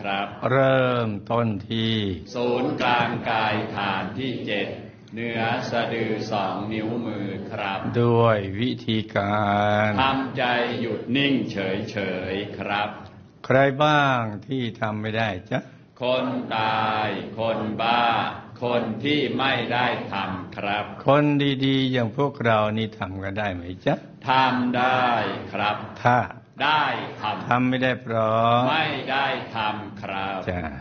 ครับเริ่มต้นที่ศูนย์กลางกายฐานที่7เหนือสะดือ2 นิ้วมือครับด้วยวิธีการทำใจหยุดนิ่งเฉยๆครับใครบ้างที่ทำไม่ได้จ๊ะคนตายคนบ้าคนที่ไม่ได้ทำครับคนดีๆอย่างพวกเรานี่ทำกันได้ไหมจ๊ะทำได้ครับถ้าได้ทำไม่ได้เพราะไม่ได้ทำครับจ้ะ